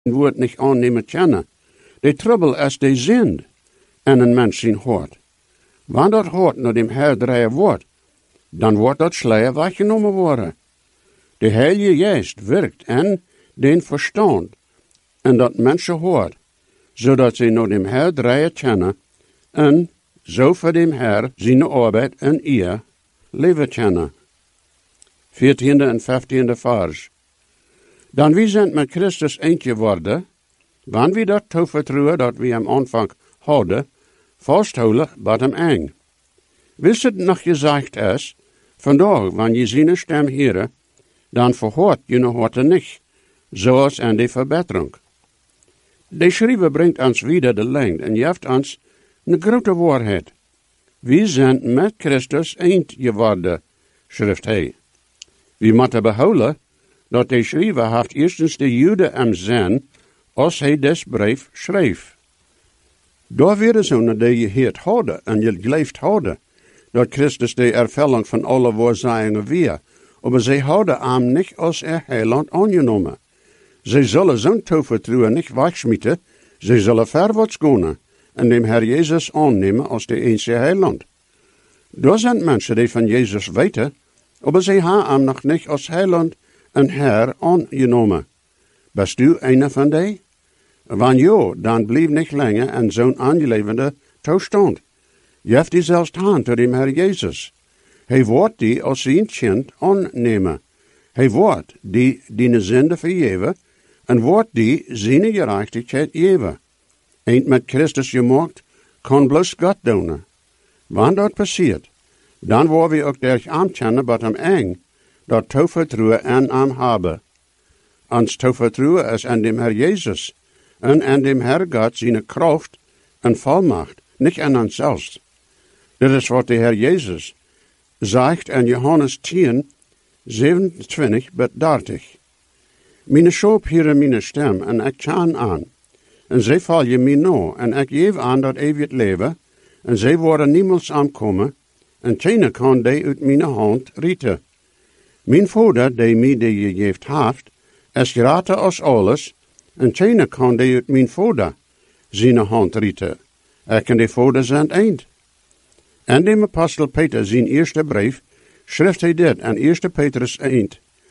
woord niet aannemen kennen. De trouble is de zin en een mens zijn hoort. Wanneer dat hoort naar dem Herr draaien wordt, dan wordt dat sluier weggenomen worden. De Heilige Geest werkt en den verstand en dat mensen hoort, zodat ze naar dem Herr draaien kennen en zo voor dem Herr zijn arbeid en ihr leven kennen. 14e en 15e vers. Dan wie zijn met Christus eentje worden, wanneer we dat toevertrouwen dat we am aanvang hadden, vasthouden bij hem eng. Wist het nog gezegd is, vandaag, wanneer je zijn stem horen, dan verhoort je nog wat niet, zoals in de verbetering. De schrijver brengt ons wieder de lengte en geeft ons een grote waarheid. We zijn met Christus eend geworden, schrijft hij. We moeten behouden dat de schrijver heeft eerstens de Joden am zin, als hij des brief schreef. Daar weer zo dat je het houden en je geleefd houden, dat Christus de ervulling van alle waarzeggingen weer, maar zij houden hem niet als heiland aangenomen. Zij zullen zo'n toevertrouwen niet wegsmieten, zij zullen verwaarts gaan en dem Herr Jezus aannemen als de enige heiland. Daar zijn mensen die van Jezus weten, maar zij hebben hem nog niet als heiland en Herr aangenomen. Bist u een van die? Wanneer ja, dan blijf niet langer in zo'n aangelevende toestand. Je hebt die zelfs hand door dem Herr Jezus. Hij wordt die als zijn kind aannemen. Hij wordt die zonde vergeven en wordt die zijn gerechtigheid geven. Eend met Christus gemaakt, kan bloos God doen. Wanneer dat passiert, dan worden we ook durch aankennen wat hem eng, dat toevertrouwen aan hem hebben. Ons toevertrouwen is aan dem Herr Jezus en aan dem Herr God zijn kracht en volmacht, niet aan onszelfs. Dit is wat de Herr Jezus zegt in Johannes 10, 27-30. Mijn schoop hieren mijn stem en ik kaan aan. En zij vallen mij na en ik geef aan dat eeuwig leven. En zij worden niemals aankomen. En keine kan die uit mijn hand rieten. Mijn vader, die mij die gegeven heeft, is groter als alles. En keine kan die uit mijn vader zijn hand rieten. Ik en de vader zijn eind. En de apostel Peter zijn eerste brief, schrijft hij dit aan 1 Petrus 1,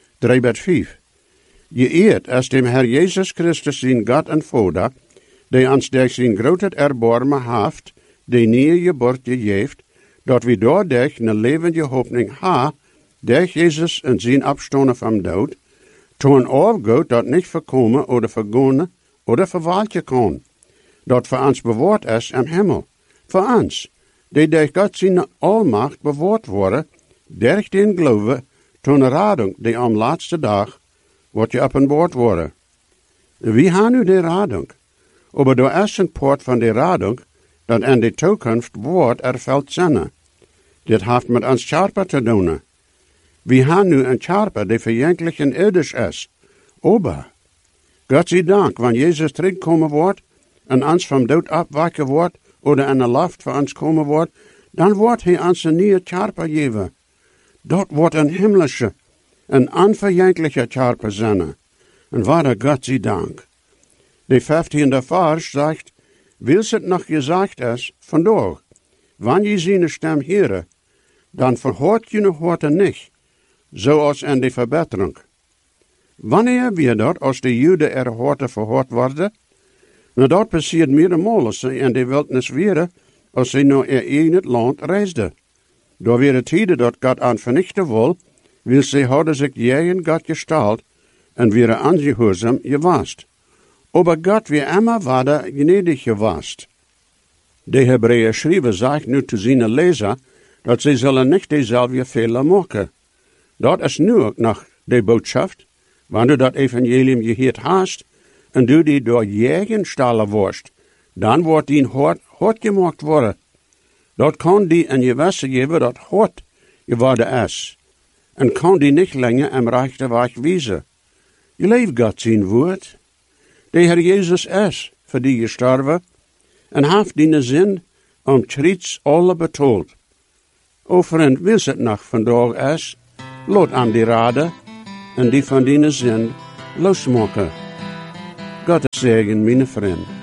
3-5. Je eert als dem Herr Jezus Christus zijn God en Vader, die ons durch zijn grote erbarmen heeft, die nieuwe geboorte geeft, dat we doordat een levende hoopning ha, durch Jezus en zijn opstonden van dood, toen overgoed dat niet voorkomen oder vergonnen oder verwaaltje kan, dat voor ons bewaard is in hemel, voor ons, die durch God zijn almacht bewaard worden, durch den geloven, toen radung die am laatste dag wordt je openbaard worden. Wie gaan nu de radung? Maar er is een poort van de radung, dat in de toekomst wordt erveld zijn. Dit heeft met ons charper te doen. We gaan nu een charper die verjankelijk en irdisch is. Maar, Godzijdank, wanneer Jezus terugkomen wordt en ons van dood afwakken wordt, oder in de lucht voor ons komen wordt, dan wordt hij ons een nieuwe charper geven. Dat wordt een himmlische, een onverjankelijke charper zijn. En waar Godzijdank. De 15e vers zegt, wils het nog gezegd is, vandaag, wanneer je zijn stem horen, dan verhoort je nog wat niet, zoals in de verbetering. Wanneer weer dat, als de Joden er hoorten verhoord worden? Nou, dat passiert meermaal als ze in de wildnis waren, als ze naar in het land reisden. Door weer tijden dat God aan vernichten wil ze hadden zich tegen God gesteld en weer aangehoorzaam gewast. Aber God weer immer verder gnädig gewast. De Hebreeën schrijver zegt nu te zijn lezer, dat ze zullen niet dezelfde fehler maken. Dat is nu ook nog de boodschap, wanneer dat evangelium gehoord hast, en du die door jegen stallen worst, dan wordt die hard gemaakt worden. Dat kan die een gewisse geven dat hard geworden is, en kan die niet langer im rechte weg wijzen. Je leeft God zijn woord. De Heer Jezus is voor die gestorven, en heeft die zin om triets alle betoeld. O vriend, wist het nog vandaag is, laat aan die raden, en die van die zin losmaken. God zegen, mijn vriend.